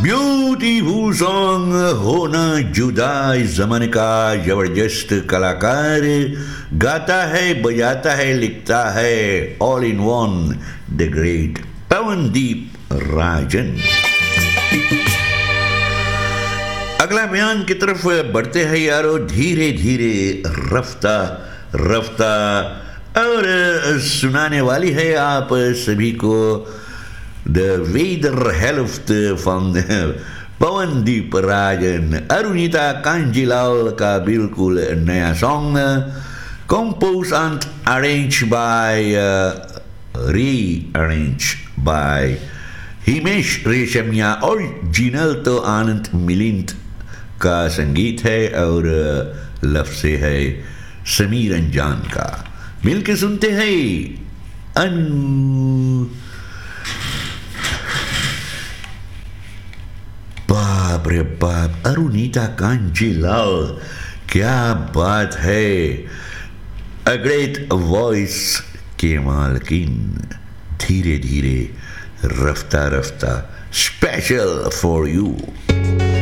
Beautiful song होना जुदा इस जमाने का जबरदस्त कलाकार गाता है बजाता है लिखता है all in one the great Pawandeep Rajan. अगला बयान की तरफ बढ़ते हैं यारो, धीरे धीरे रफ्ता रफ्ता, और सुनाने वाली है आप सभी को the weather health from Pawandeep Rajan, Arunita Kanjilal का बिल्कुल नया song, compose and arrange by rearrange bye Himesh Reshammiya, original तो आनंद मिलिंद का संगीत है और लफ्ज़ से है समीर अंजान का। मिलके सुनते हैं बाप रे बाप, अरुणिता कांजीलाल, क्या बात है, अ ग्रेट वॉइस के मालकिन। धीरे धीरे रफ्ता रफ्ता, स्पेशल फॉर यू।